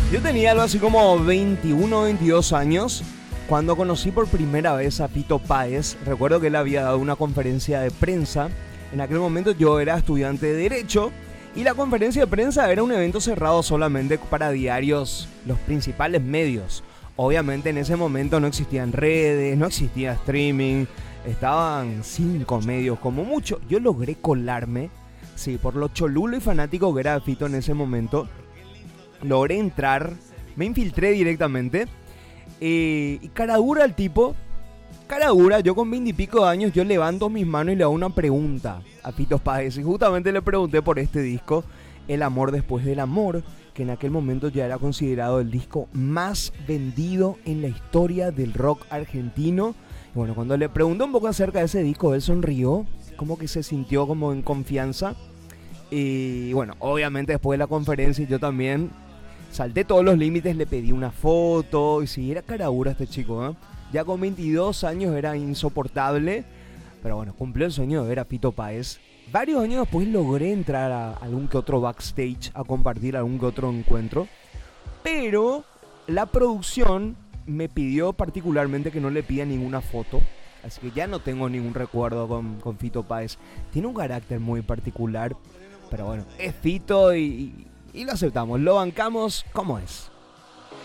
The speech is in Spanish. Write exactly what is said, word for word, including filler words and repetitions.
Yo tenía algo así como veintiuno o veintidós años cuando conocí por primera vez a Fito Páez. Recuerdo que él había dado una conferencia de prensa. En aquel momento yo era estudiante de Derecho y la conferencia de prensa era un evento cerrado solamente para diarios, los principales medios. Obviamente en ese momento no existían redes, no existía streaming, estaban cinco medios como mucho. Yo logré colarme, sí, por lo cholulo y fanático que era Fito en ese momento. Logré entrar, me infiltré directamente eh, y cara dura el tipo, cara dura, yo con veinte y pico de años yo levanto mis manos y le hago una pregunta a Fito Páez y justamente le pregunté por este disco, El amor después del amor, que en aquel momento ya era considerado el disco más vendido en la historia del rock argentino. Y bueno, cuando le pregunté un poco acerca de ese disco, él sonrió, como que se sintió como en confianza. Y bueno, obviamente después de la conferencia yo también salté todos los límites, le pedí una foto. Y sí, era cara dura este chico, ¿eh? Ya con veintidós años era insoportable. Pero bueno, cumplió el sueño de ver a Fito Páez. Varios años después logré entrar a algún que otro backstage, a compartir algún que otro encuentro. Pero la producción me pidió particularmente que no le pida ninguna foto. Así que ya no tengo ningún recuerdo con, con Fito Páez. Tiene un carácter muy particular. Pero bueno, es Fito y, y lo aceptamos, lo bancamos como es.